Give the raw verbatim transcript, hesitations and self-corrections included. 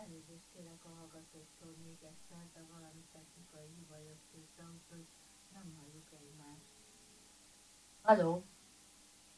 Elnézést kérek a hallgatóktól még egyszer, de valami technikai hiba jött létre, úgyhogy nem halljuk egymást. Halló?